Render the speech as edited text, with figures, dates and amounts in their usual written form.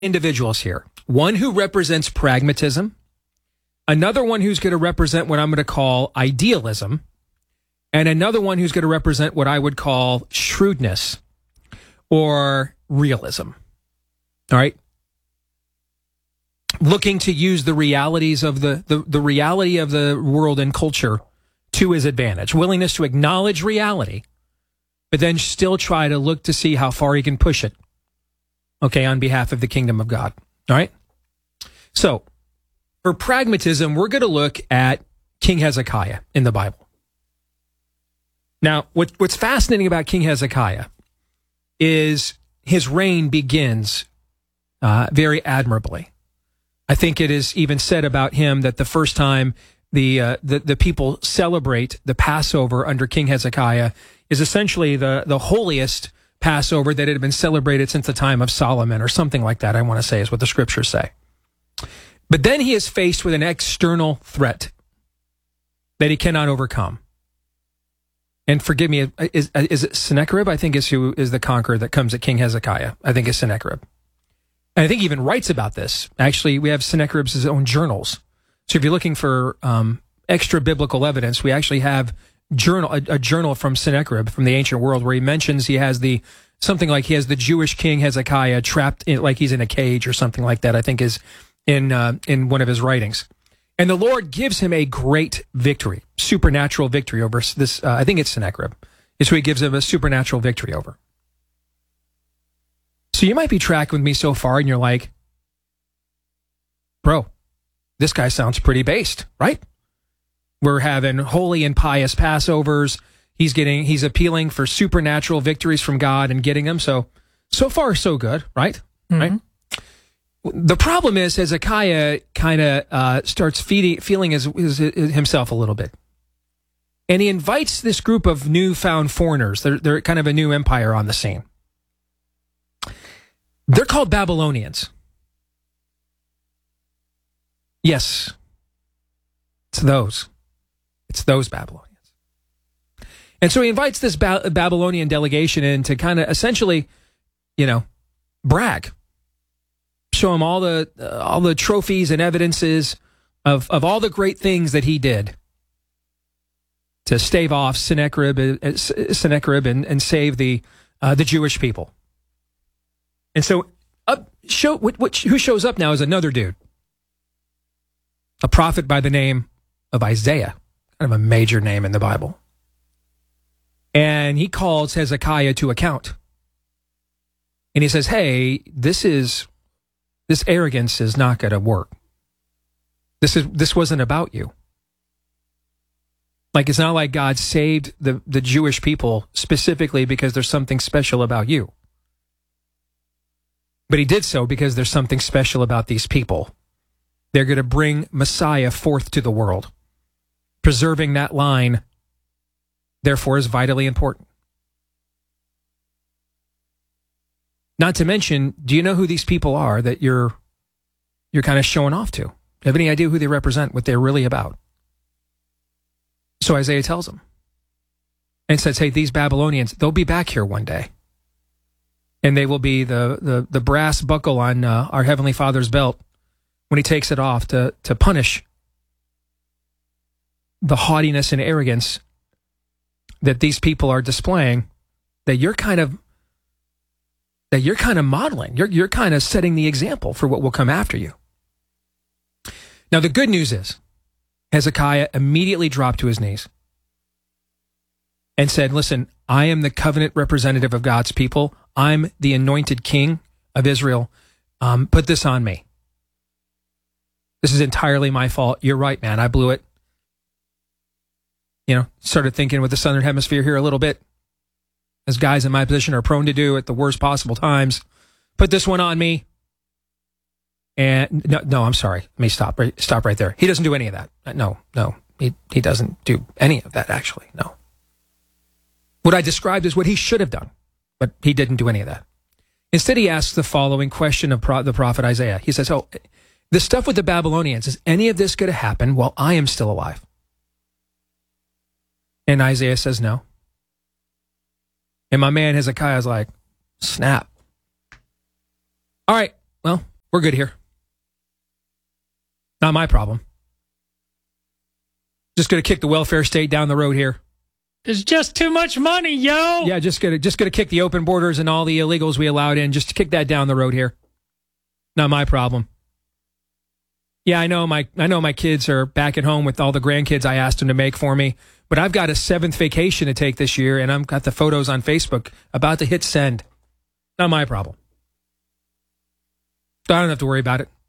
individuals here. One who represents pragmatism, another one who's going to represent what I'm going to call idealism, and another one who's going to represent what I would call shrewdness or realism. All right? Looking to use the realities of the reality of the world and culture to his advantage. Willingness to acknowledge reality, but then still try to look to see how far he can push it, okay, on behalf of the kingdom of God. All right? So, for pragmatism, we're going to look at King Hezekiah in the Bible. Now, what's fascinating about King Hezekiah is his reign begins very admirably. I think it is even said about him that the first time the people celebrate the Passover under King Hezekiah is essentially the holiest Passover that had been celebrated since the time of Solomon or something like that, I want to say, is what the scriptures say. But then he is faced with an external threat that he cannot overcome. And forgive me, is it Sennacherib? I think is who is the conqueror that comes at King Hezekiah. I think it's Sennacherib. And I think he even writes about this. Actually, we have Sennacherib's own journals. So if you're looking for extra biblical evidence, we actually have a journal from Sennacherib from the ancient world where he mentions he has the Jewish king Hezekiah trapped in, like he's in a cage or something like that, I think is in one of his writings. And the Lord gives him a great victory, supernatural victory over this, I think it's Sennacherib, is who he gives him a supernatural victory over. So you might be tracking with me so far and you're like, bro, this guy sounds pretty based, right? We're having holy and pious Passovers. He's appealing for supernatural victories from God and getting them. So far, so good, right? Mm-hmm. Right? The problem is Hezekiah kind of starts feeling himself a little bit. And he invites this group of newfound foreigners. They're kind of a new empire on the scene. They're called Babylonians. Yes, it's those Babylonians. And so he invites this Babylonian delegation in to kind of essentially, brag. Show him all the trophies and evidences of all the great things that he did to stave off Sennacherib and save the Jewish people. And so, who shows up now is another dude, a prophet by the name of Isaiah, kind of a major name in the Bible. And he calls Hezekiah to account. And he says, hey, this arrogance is not going to work. This wasn't about you. Like, it's not like God saved the Jewish people specifically because there's something special about you. But he did so because there's something special about these people. They're going to bring Messiah forth to the world. Preserving that line, therefore, is vitally important. Not to mention, do you know who these people are that you're kind of showing off to? Do you have any idea who they represent, what they're really about? So Isaiah tells them and says, hey, these Babylonians, they'll be back here one day. And they will be the brass buckle on our Heavenly Father's belt when he takes it off to punish the haughtiness and arrogance that these people are displaying, that you're kind of modeling. You're kind of setting the example for what will come after you. Now, the good news is Hezekiah immediately dropped to his knees and said, listen, I am the covenant representative of God's people. I'm the anointed king of Israel. Put this on me. This is entirely my fault. You're right, man. I blew it. Started thinking with the Southern Hemisphere here a little bit, as guys in my position are prone to do at the worst possible times. Put this one on me. And no, I'm sorry. Let me stop right there. He doesn't do any of that. No, he doesn't do any of that, actually. No. What I described is what he should have done, but he didn't do any of that. Instead, he asks the following question of the prophet Isaiah. He says, the stuff with the Babylonians, is any of this going to happen while I am still alive? And Isaiah says no. And my man Hezekiah is like, snap. All right, well, We're good here. Not my problem. Just going to kick the welfare state down the road here. It's just too much money, yo. Yeah, just gonna kick the open borders and all the illegals we allowed in. Just to kick that down the road here. Not my problem. Yeah, I know my kids are back at home with all the grandkids I asked them to make for me. But I've got a 7th vacation to take this year, and I've got the photos on Facebook about to hit send. Not my problem. I don't have to worry about it.